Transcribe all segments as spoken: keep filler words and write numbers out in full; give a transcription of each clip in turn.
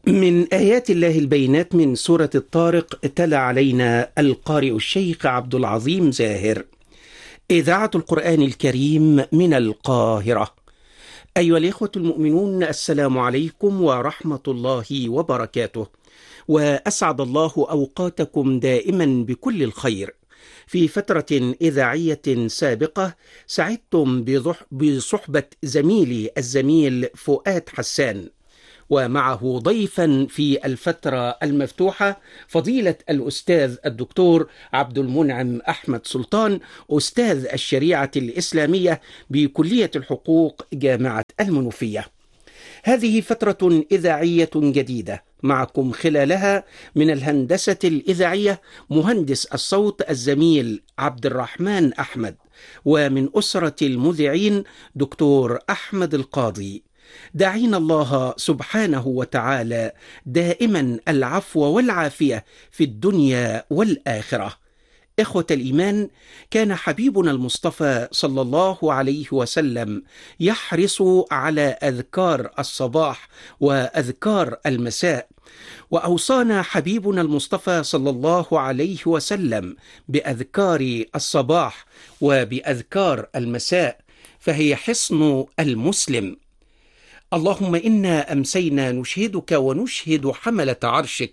من آيات الله البينات من سورة الطارق تلا علينا القارئ الشيخ عبد العظيم زاهر. إذاعة القرآن الكريم من القاهرة. أيها الإخوة المؤمنون، السلام عليكم ورحمة الله وبركاته، وأسعد الله أوقاتكم دائما بكل الخير. في فترة إذاعية سابقة سعدتم بصحبة زميلي الزميل فؤاد حسان، ومعه ضيفا في الفترة المفتوحة فضيلة الأستاذ الدكتور عبد المنعم أحمد سلطان، أستاذ الشريعة الإسلامية بكلية الحقوق جامعة المنوفية. هذه فترة إذاعية جديدة معكم خلالها من الهندسة الإذاعية مهندس الصوت الزميل عبد الرحمن أحمد، ومن أسرة المذيعين دكتور أحمد القاضي. داعين الله سبحانه وتعالى دائما العفو والعافية في الدنيا والآخرة. إخوة الإيمان، كان حبيبنا المصطفى صلى الله عليه وسلم يحرص على أذكار الصباح وأذكار المساء، وأوصانا حبيبنا المصطفى صلى الله عليه وسلم بأذكار الصباح وبأذكار المساء، فهي حصن المسلم. اللهم إنا أمسينا نشهدك ونشهد حملة عرشك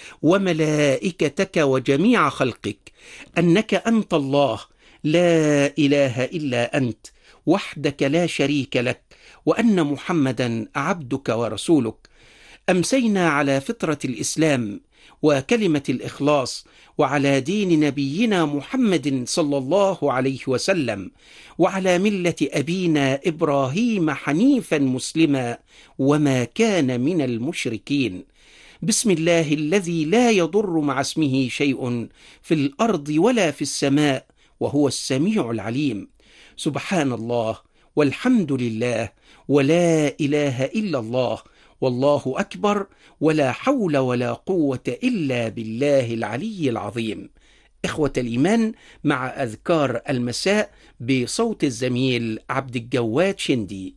وملائكتك وجميع خلقك أنك أنت الله لا إله إلا أنت وحدك لا شريك لك، وأن محمدا عبدك ورسولك. أمسينا على فطرة الإسلام وكلمة الإخلاص، وعلى دين نبينا محمد صلى الله عليه وسلم، وعلى ملة أبينا إبراهيم حنيفا مسلما وما كان من المشركين. بسم الله الذي لا يضر مع اسمه شيء في الأرض ولا في السماء وهو السميع العليم. سبحان الله والحمد لله ولا إله إلا الله والله أكبر، ولا حول ولا قوة إلا بالله العلي العظيم. إخوة الإيمان، مع أذكار المساء بصوت الزميل عبد الجواد شندي.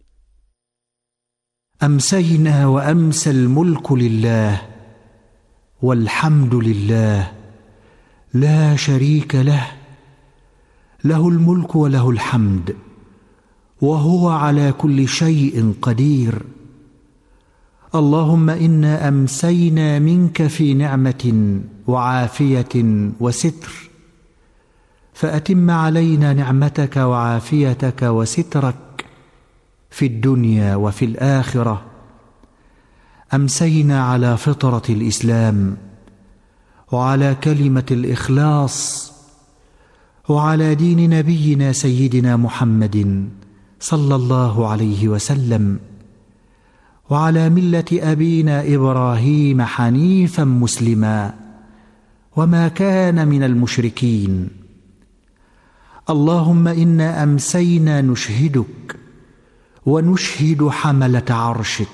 أمسينا وأمسى الملك لله والحمد لله لا شريك له، له الملك وله الحمد وهو على كل شيء قدير. اللهم إنا أمسينا منك في نعمة وعافية وستر، فأتم علينا نعمتك وعافيتك وسترك في الدنيا وفي الآخرة. أمسينا على فطرة الإسلام وعلى كلمة الإخلاص وعلى دين نبينا سيدنا محمد صلى الله عليه وسلم، وعلى ملة أبينا إبراهيم حنيفا مسلما وما كان من المشركين. اللهم إنا أمسينا نشهدك ونشهد حملة عرشك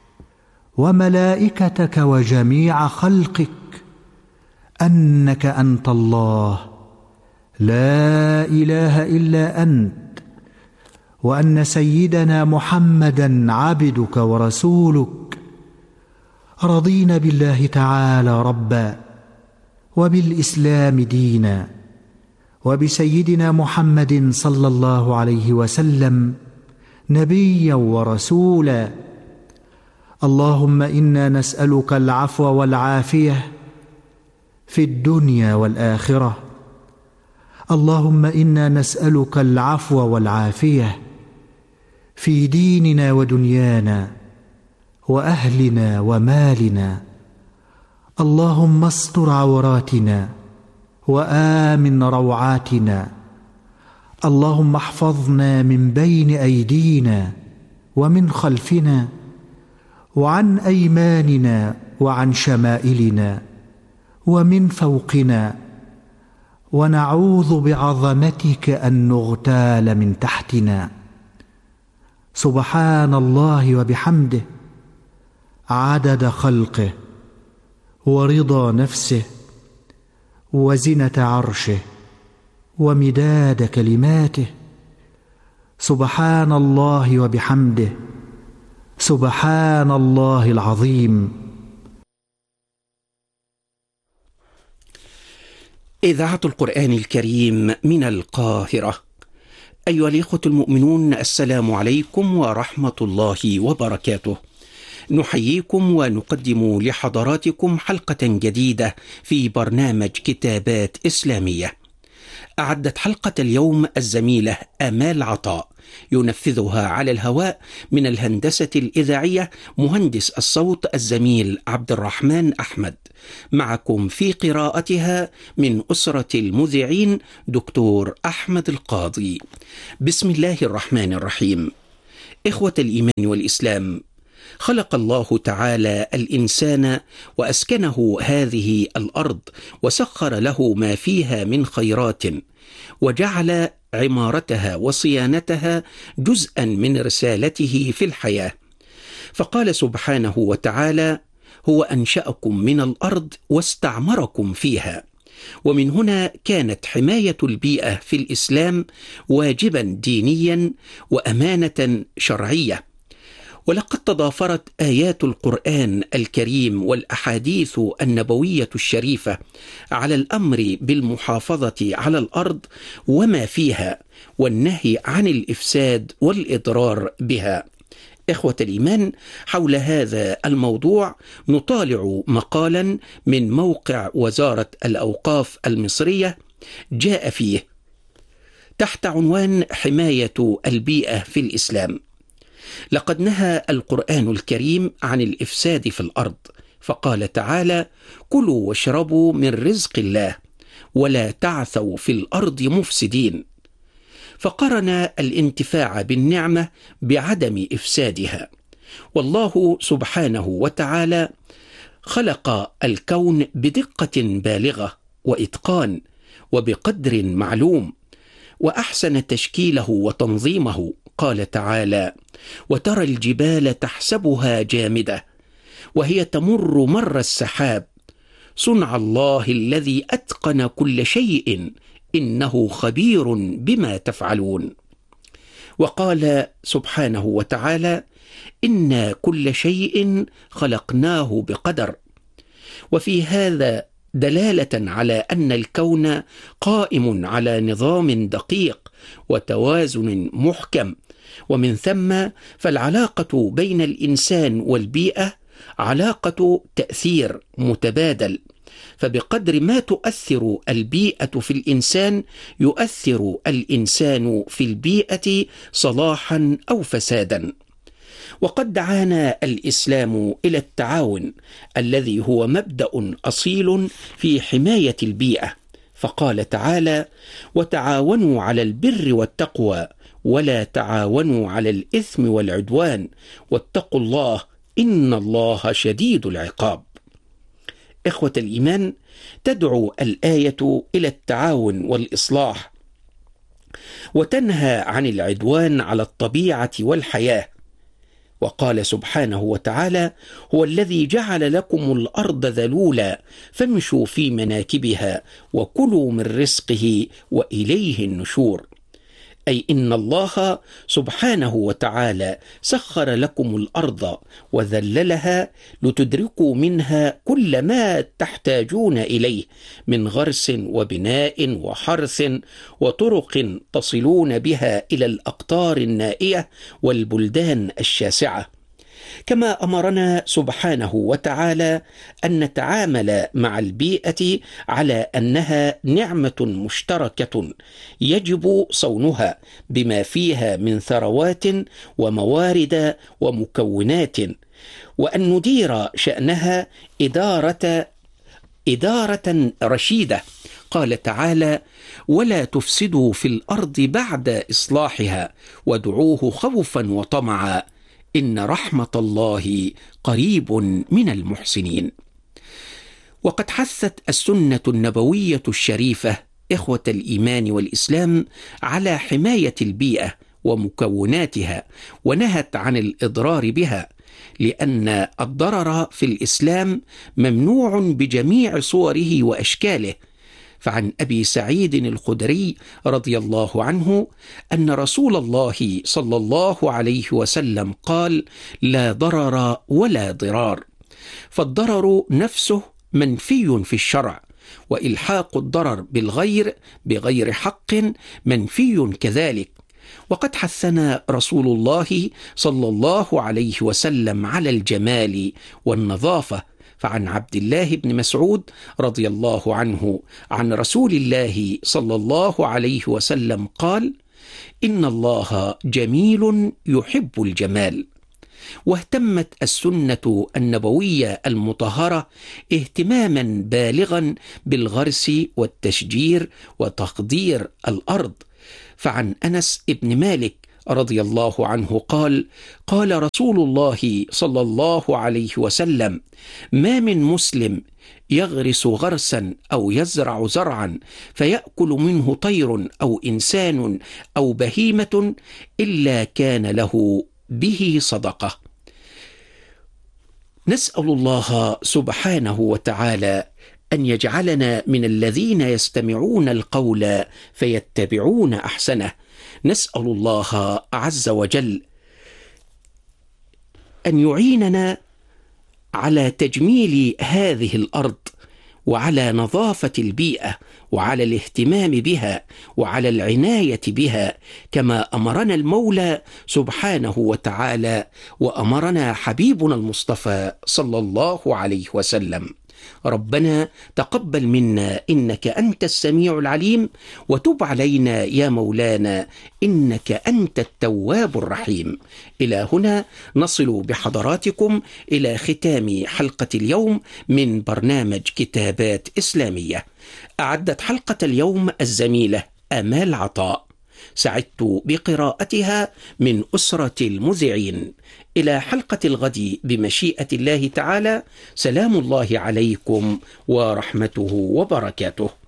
وملائكتك وجميع خلقك أنك أنت الله لا إله إلا أنت، وأن سيدنا محمدا عبدك ورسولك. رضينا بالله تعالى ربا، وبالإسلام دينا، وبسيدنا محمد صلى الله عليه وسلم نبيا ورسولا. اللهم إنا نسألك العفو والعافية في الدنيا والآخرة. اللهم إنا نسألك العفو والعافية في ديننا ودنيانا وأهلنا ومالنا. اللهم استر عوراتنا وآمن روعاتنا. اللهم احفظنا من بين أيدينا ومن خلفنا وعن أيماننا وعن شمائلنا ومن فوقنا، ونعوذ بعظمتك أن نغتال من تحتنا. سبحان الله وبحمده عدد خلقه ورضا نفسه وزنة عرشه ومداد كلماته. سبحان الله وبحمده سبحان الله العظيم. إذاعة القرآن الكريم من القاهرة. أيها الإخوة المؤمنون، السلام عليكم ورحمة الله وبركاته. نحييكم ونقدم لحضراتكم حلقة جديدة في برنامج كتابات إسلامية. أعدت حلقة اليوم الزميلة آمال عطاء، ينفذها على الهواء من الهندسة الإذاعية مهندس الصوت الزميل عبد الرحمن أحمد. معكم في قراءتها من أسرة المذيعين دكتور أحمد القاضي. بسم الله الرحمن الرحيم. إخوة الإيمان والإسلام، خلق الله تعالى الإنسان وأسكنه هذه الأرض وسخر له ما فيها من خيرات، وجعل عمارتها وصيانتها جزءا من رسالته في الحياة. فقال سبحانه وتعالى: هو أنشأكم من الأرض واستعمركم فيها. ومن هنا كانت حماية البيئة في الإسلام واجبا دينيا وأمانة شرعية. ولقد تضافرت آيات القرآن الكريم والأحاديث النبوية الشريفة على الأمر بالمحافظة على الأرض وما فيها، والنهي عن الإفساد والإضرار بها. إخوة الإيمان، حول هذا الموضوع نطالع مقالا من موقع وزارة الأوقاف المصرية جاء فيه تحت عنوان حماية البيئة في الإسلام. لقد نهى القرآن الكريم عن الإفساد في الأرض، فقال تعالى: كلوا واشربوا من رزق الله ولا تعثوا في الأرض مفسدين. فقرن الانتفاع بالنعمة بعدم إفسادها. والله سبحانه وتعالى خلق الكون بدقة بالغة وإتقان وبقدر معلوم، وأحسن تشكيله وتنظيمه. قال تعالى: وترى الجبال تحسبها جامدة وهي تمر مر السحاب صنع الله الذي أتقن كل شيء إنه خبير بما تفعلون. وقال سبحانه وتعالى: إنا كل شيء خلقناه بقدر. وفي هذا دلالة على أن الكون قائم على نظام دقيق وتوازن محكم، ومن ثم فالعلاقة بين الإنسان والبيئة علاقة تأثير متبادل، فبقدر ما تؤثر البيئة في الإنسان يؤثر الإنسان في البيئة صلاحا أو فسادا. وقد دعانا الإسلام إلى التعاون الذي هو مبدأ أصيل في حماية البيئة، فقال تعالى: وتعاونوا على البر والتقوى ولا تعاونوا على الإثم والعدوان واتقوا الله إن الله شديد العقاب. إخوة الإيمان، تدعو الآية إلى التعاون والإصلاح، وتنهى عن العدوان على الطبيعة والحياة. وقال سبحانه وتعالى: هو الذي جعل لكم الأرض ذلولا فامشوا في مناكبها وكلوا من رزقه وإليه النشور. أي إن الله سبحانه وتعالى سخر لكم الأرض وذللها لتدركوا منها كل ما تحتاجون إليه من غرس وبناء وحرث وطرق تصلون بها إلى الأقطار النائية والبلدان الشاسعة. كما أمرنا سبحانه وتعالى أن نتعامل مع البيئة على أنها نعمة مشتركة يجب صونها بما فيها من ثروات وموارد ومكونات، وأن ندير شأنها إدارة إدارة رشيدة. قال تعالى: ولا تفسدوا في الأرض بعد إصلاحها وادعوه خوفا وطمعا إن رحمة الله قريب من المحسنين. وقد حثت السنة النبوية الشريفة إخوة الإيمان والإسلام على حماية البيئة ومكوناتها، ونهت عن الإضرار بها، لأن الضرر في الإسلام ممنوع بجميع صوره وأشكاله. فعن أبي سعيد الخدري رضي الله عنه أن رسول الله صلى الله عليه وسلم قال: لا ضرر ولا ضرار. فالضرر نفسه منفي في الشرع، وإلحاق الضرر بالغير بغير حق منفي كذلك. وقد حثنا رسول الله صلى الله عليه وسلم على الجمال والنظافة، فعن عبد الله بن مسعود رضي الله عنه عن رسول الله صلى الله عليه وسلم قال: إن الله جميل يحب الجمال. واهتمت السنة النبوية المطهرة اهتماما بالغا بالغرس والتشجير وتخضير الأرض، فعن أنس بن مالك رضي الله عنه قال: قال رسول الله صلى الله عليه وسلم: ما من مسلم يغرس غرسا أو يزرع زرعا فيأكل منه طير أو إنسان أو بهيمة إلا كان له به صدقة. نسأل الله سبحانه وتعالى أن يجعلنا من الذين يستمعون القول فيتبعون أحسنه. نسأل الله عز وجل أن يعيننا على تجميل هذه الأرض، وعلى نظافة البيئة، وعلى الاهتمام بها، وعلى العناية بها، كما أمرنا المولى سبحانه وتعالى وأمرنا حبيبنا المصطفى صلى الله عليه وسلم. ربنا تقبل منا إنك أنت السميع العليم، وتب علينا يا مولانا إنك أنت التواب الرحيم. إلى هنا نصل بحضراتكم إلى ختام حلقة اليوم من برنامج كتابات إسلامية. أعدت حلقة اليوم الزميلة آمال عطاء، سعدت بقراءتها من أسرة المذيعين. إلى حلقة الغد بمشيئة الله تعالى، سلام الله عليكم ورحمته وبركاته.